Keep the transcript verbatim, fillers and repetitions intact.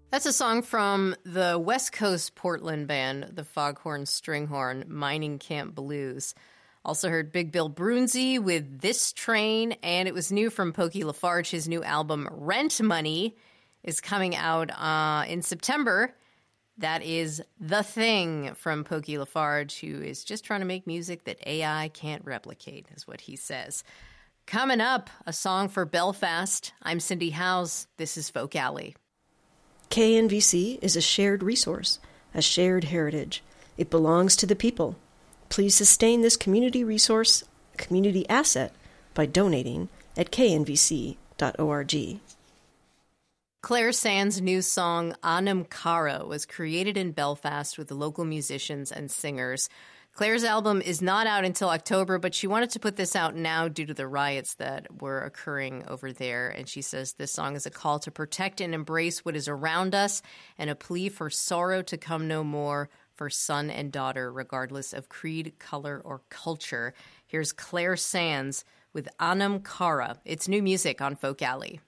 That's a song from the West Coast Portland band, the Foghorn Stringhorn, Mining Camp Blues. Also heard Big Bill Broonzy with This Train, and it was new from Pokey LaFarge. His new album, Rent Money, is coming out uh, in September. That is The Thing from Pokey LaFarge, who is just trying to make music that A I can't replicate, is what he says. Coming up, a song for Belfast. I'm Cindy Howes. This is Folk Alley. K N V C is a shared resource, a shared heritage. It belongs to the people. Please sustain this community resource, community asset, by donating at k n v c dot org. Claire Sands' new song, Anam Cara, was created in Belfast with the local musicians and singers. Claire's album is not out until October, but she wanted to put this out now due to the riots that were occurring over there. And she says this song is a call to protect and embrace what is around us and a plea for sorrow to come no more for son and daughter, regardless of creed, color, or culture. Here's Claire Sands with Anam Cara. It's new music on Folk Alley.